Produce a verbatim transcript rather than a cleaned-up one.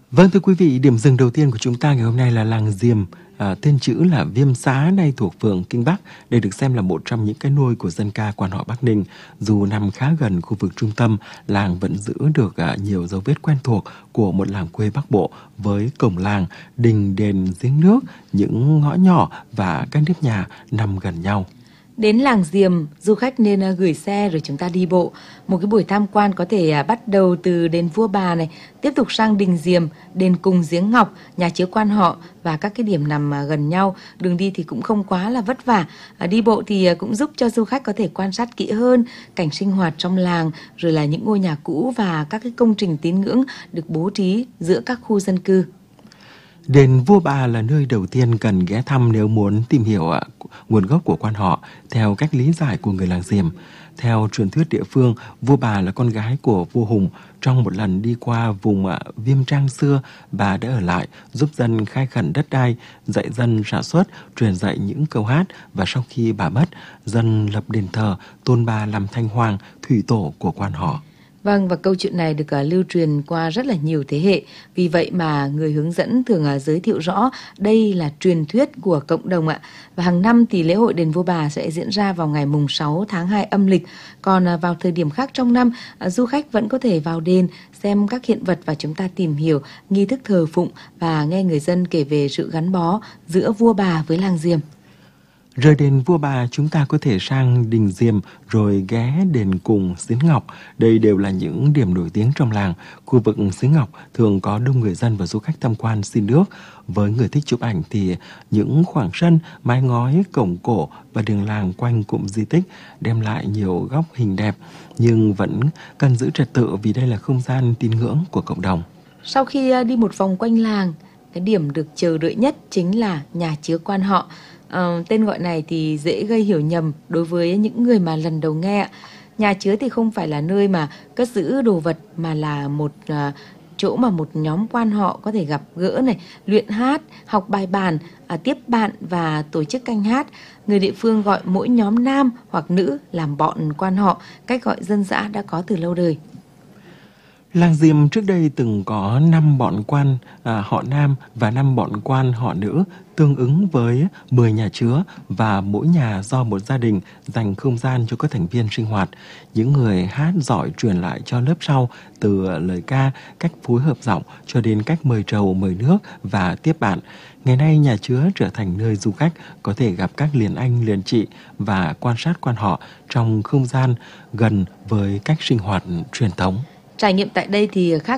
Vâng, thưa quý vị, điểm dừng đầu tiên của chúng ta ngày hôm nay là làng Diềm, à, tên chữ là Viêm Xá, nay thuộc phường Kinh Bắc. Đây được xem là một trong những cái nôi của dân ca quan họ Bắc Ninh. Dù nằm khá gần khu vực trung tâm, làng vẫn giữ được à, nhiều dấu vết quen thuộc của một làng quê Bắc Bộ với cổng làng, đình đền giếng nước, những ngõ nhỏ và các nếp nhà nằm gần nhau. Đến làng Diềm, du khách nên à, gửi xe rồi chúng ta đi bộ. Một cái buổi tham quan có thể à, bắt đầu từ đền Vua Bà này, tiếp tục sang đình Diềm, đền Cùng Giếng Ngọc, nhà chứa quan họ và các cái điểm nằm à, gần nhau. Đường đi thì cũng không quá là vất vả. À, đi bộ thì à, cũng giúp cho du khách có thể quan sát kỹ hơn cảnh sinh hoạt trong làng, rồi là những ngôi nhà cũ và các cái công trình tín ngưỡng được bố trí giữa các khu dân cư. Đền Vua Bà là nơi đầu tiên cần ghé thăm nếu muốn tìm hiểu à, nguồn gốc của quan họ theo cách lý giải của người làng Diềm. Theo truyền thuyết địa phương, Vua Bà là con gái của vua Hùng. Trong một lần đi qua vùng à, Viêm Trang xưa, bà đã ở lại giúp dân khai khẩn đất đai, dạy dân sản xuất, truyền dạy những câu hát, và sau khi bà mất, dân lập đền thờ tôn bà làm Thanh Hoàng, thủy tổ của quan họ. Vâng, và câu chuyện này được uh, lưu truyền qua rất là nhiều thế hệ. Vì vậy mà người hướng dẫn thường uh, giới thiệu rõ đây là truyền thuyết của cộng đồng ạ. Và hàng năm thì lễ hội đền Vua Bà sẽ diễn ra vào ngày mùng sáu tháng hai âm lịch. Còn uh, vào thời điểm khác trong năm, uh, du khách vẫn có thể vào đền xem các hiện vật và chúng ta tìm hiểu nghi thức thờ phụng và nghe người dân kể về sự gắn bó giữa Vua Bà với làng Diềm. Rời đền Vua Bà, chúng ta có thể sang đình Diềm rồi ghé đền Cùng Giếng Ngọc. Đây đều là những điểm nổi tiếng trong làng. Khu vực Giếng Ngọc thường có đông người dân và du khách tham quan xin nước. Với người thích chụp ảnh thì những khoảng sân, mái ngói, cổng cổ và đường làng quanh cụm di tích đem lại nhiều góc hình đẹp, nhưng vẫn cần giữ trật tự vì đây là không gian tín ngưỡng của cộng đồng. Sau khi uh, đi một vòng quanh làng, cái điểm được chờ đợi nhất chính là nhà chứa quan họ. À, tên gọi này thì dễ gây hiểu nhầm đối với những người mà lần đầu nghe. Nhà chứa thì không phải là nơi mà cất giữ đồ vật, mà là một à, chỗ mà một nhóm quan họ có thể gặp gỡ này, luyện hát, học bài bản, à, tiếp bạn và tổ chức canh hát. Người địa phương gọi mỗi nhóm nam hoặc nữ làm bọn quan họ, cách gọi dân dã đã có từ lâu đời. Làng Diềm trước đây từng có năm bọn quan à, họ nam và năm bọn quan họ nữ, tương ứng với mười nhà chứa, và mỗi nhà do một gia đình dành không gian cho các thành viên sinh hoạt. Những người hát giỏi truyền lại cho lớp sau, từ lời ca, cách phối hợp giọng cho đến cách mời trầu, mời nước và tiếp bạn. Ngày nay nhà chứa trở thành nơi du khách có thể gặp các liền anh, liền chị và quan sát quan họ trong không gian gần với cách sinh hoạt truyền thống. Trải nghiệm tại đây thì khác